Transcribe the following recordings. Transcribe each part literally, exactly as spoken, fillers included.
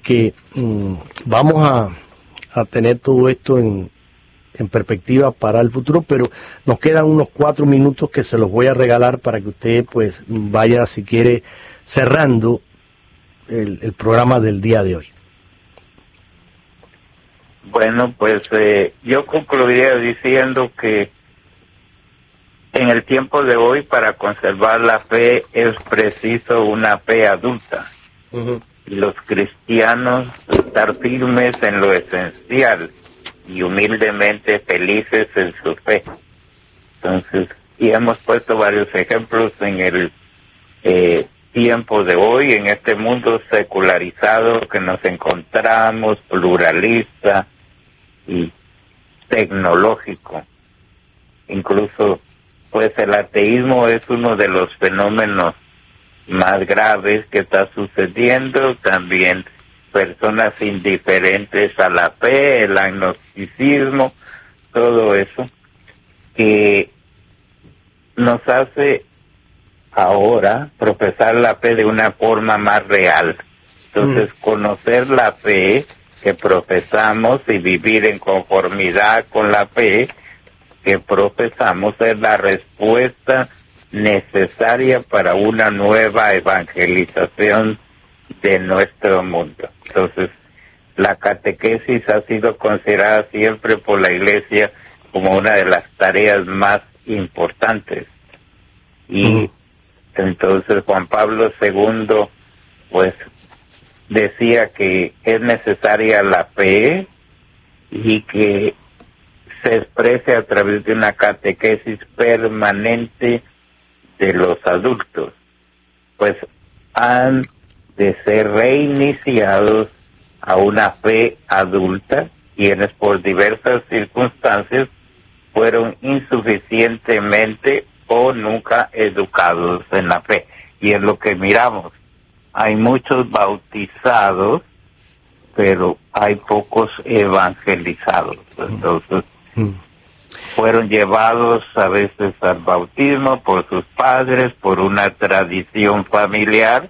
que mmm, vamos a, a tener todo esto en, en perspectiva para el futuro, pero nos quedan unos cuatro minutos que se los voy a regalar para que usted pues vaya, si quiere, cerrando el, el programa del día de hoy. Bueno, pues eh, yo concluiría diciendo que en el tiempo de hoy, para conservar la fe, es preciso una fe adulta. Uh-huh. Y los cristianos estar firmes en lo esencial y humildemente felices en su fe. Entonces, y hemos puesto varios ejemplos en el eh, tiempo de hoy, en este mundo secularizado que nos encontramos, pluralista y tecnológico. Incluso, pues el ateísmo es uno de los fenómenos más graves que está sucediendo. También personas indiferentes a la fe, el agnosticismo, todo eso, que nos hace ahora profesar la fe de una forma más real. Entonces, mm. conocer la fe que profesamos y vivir en conformidad con la fe que profesamos es la respuesta necesaria para una nueva evangelización de nuestro mundo. Entonces, la catequesis ha sido considerada siempre por la Iglesia como una de las tareas más importantes. Y mm. entonces Juan Pablo segundo, pues, decía que es necesaria la fe y que se exprese a través de una catequesis permanente de los adultos, pues han de ser reiniciados a una fe adulta, quienes por diversas circunstancias fueron insuficientemente o nunca educados en la fe. Y es lo que miramos. Hay muchos bautizados, pero hay pocos evangelizados. Entonces, fueron llevados a veces al bautismo por sus padres, por una tradición familiar,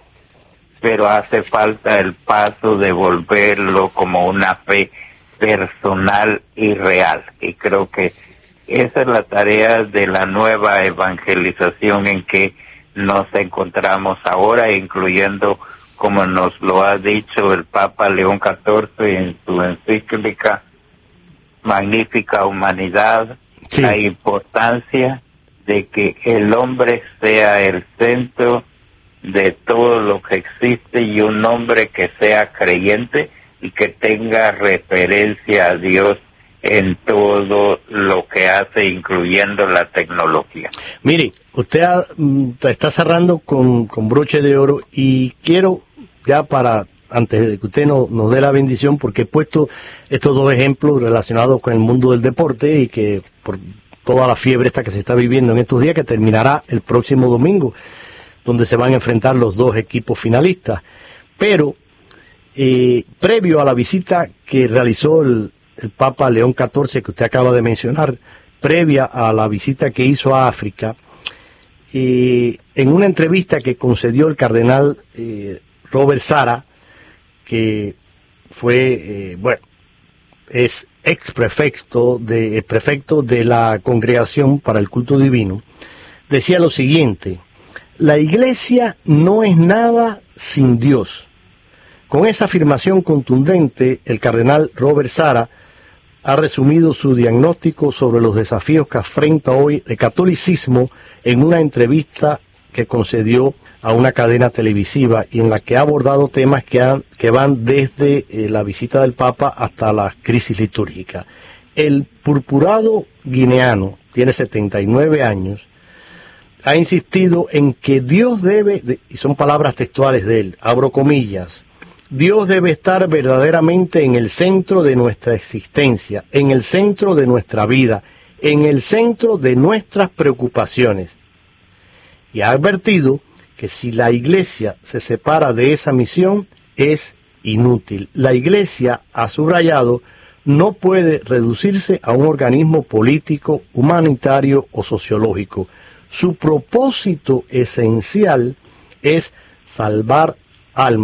pero hace falta el paso de volverlo como una fe personal y real. Y creo que esa es la tarea de la nueva evangelización en que nos encontramos ahora, incluyendo, como nos lo ha dicho el Papa León catorce en su encíclica Magnífica Humanidad, sí. La importancia de que el hombre sea el centro de todo lo que existe y un hombre que sea creyente y que tenga referencia a Dios en todo lo que hace, incluyendo la tecnología. Mire, usted ha, está cerrando con, con broche de oro y quiero ya para, antes de que usted no, nos dé la bendición, porque he puesto estos dos ejemplos relacionados con el mundo del deporte y que por toda la fiebre esta que se está viviendo en estos días, que terminará el próximo domingo, donde se van a enfrentar los dos equipos finalistas. Pero, eh, previo a la visita que realizó el, el Papa León catorce, que usted acaba de mencionar, previa a la visita que hizo a África, eh, en una entrevista que concedió el cardenal eh, Robert Sara, que fue, eh, bueno, es ex prefecto de, prefecto de la Congregación para el Culto Divino, decía lo siguiente: la Iglesia no es nada sin Dios. Con esa afirmación contundente, el cardenal Robert Sara ha resumido su diagnóstico sobre los desafíos que afronta hoy el catolicismo en una entrevista que concedió a una cadena televisiva y en la que ha abordado temas que, han, que van desde eh, la visita del Papa hasta la crisis litúrgica. El purpurado guineano, tiene setenta y nueve años, ha insistido en que Dios debe, de, y son palabras textuales de él, abro comillas, Dios debe estar verdaderamente en el centro de nuestra existencia, en el centro de nuestra vida, en el centro de nuestras preocupaciones. Y ha advertido que si la Iglesia se separa de esa misión, es inútil. La Iglesia, ha subrayado, no puede reducirse a un organismo político, humanitario o sociológico. Su propósito esencial es salvar almas,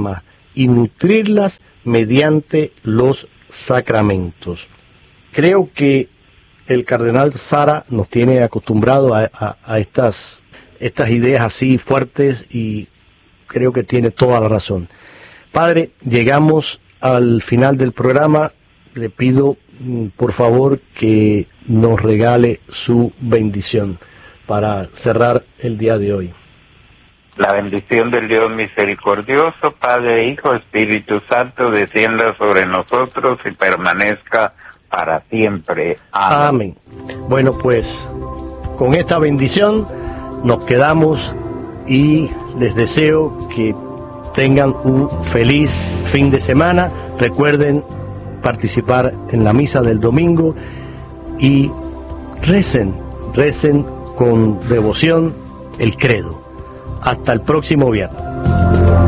y nutrirlas mediante los sacramentos. Creo que el cardenal Sara nos tiene acostumbrado a, a, a estas, estas ideas así fuertes y creo que tiene toda la razón. Padre, llegamos al final del programa. Le pido, por favor, que nos regale su bendición para cerrar el día de hoy. La bendición del Dios misericordioso, Padre, Hijo, Espíritu Santo, descienda sobre nosotros y permanezca para siempre. Amén. Amén. Bueno, pues con esta bendición nos quedamos y les deseo que tengan un feliz fin de semana. Recuerden participar en la misa del domingo y recen, recen con devoción el credo. Hasta el próximo viernes.